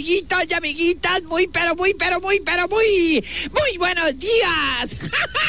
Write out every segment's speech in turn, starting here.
amiguitos y amiguitas, muy buenos días.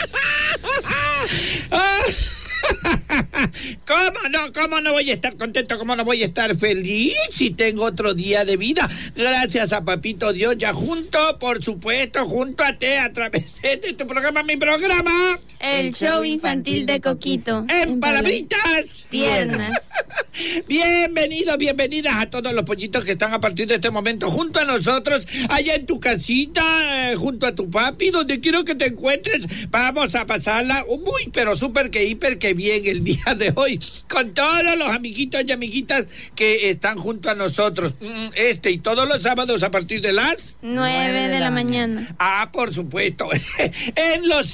¿Cómo no voy a estar contento? ¿Cómo no voy a estar feliz si tengo otro día de vida? Gracias a Papito Dios, ya por supuesto, junto a ti, a través de tu programa, mi programa. El show infantil de Coquito. En palabritas tiernas. Bienvenidas a todos los pollitos que están a partir de este momento junto a nosotros, allá en tu casita, junto a tu papi, donde quiero que te encuentres. Vamos a pasarla muy, pero súper que hiper que bien el día de hoy, con todos los amiguitos y amiguitas que están junto a nosotros, y todos los sábados a partir de las 9 de la mañana. Por supuesto, en los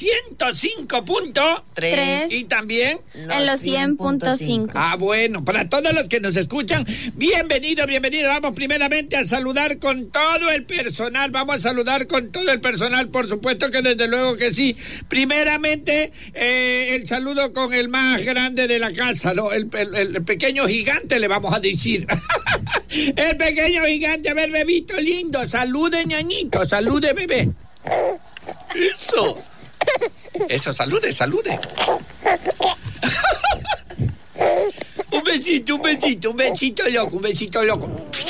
105.3 y también en los 100.5. Bueno, para todos los que nos escuchan, bienvenidos. Vamos primeramente a saludar con todo el personal. Por supuesto que desde luego que sí. Primeramente, el saludo con el más grande de la casa, ¿no? El pequeño gigante, le vamos a decir. El pequeño gigante. A ver, bebito lindo, salude, ñañito, salude, bebé. Eso, salude. Un besito loco.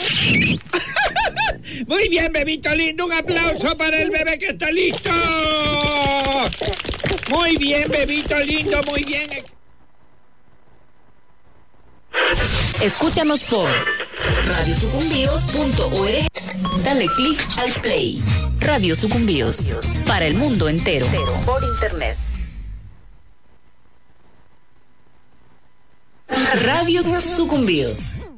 Muy bien, bebito lindo, un aplauso para el bebé que está listo. Muy bien, bebito lindo, muy bien. Escúchanos por radiosucumbíos.org. Dale click al play. Radio Sucumbíos, para el mundo entero. Por internet. Radio Sucumbíos.